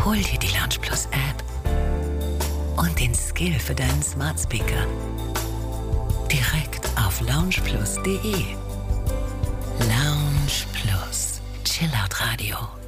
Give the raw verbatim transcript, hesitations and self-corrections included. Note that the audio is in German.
Hol dir die Lounge Plus App und den Skill für deinen Smart Speaker. Direkt auf lounge plus punkt de. Lounge Plus. Chillout Radio.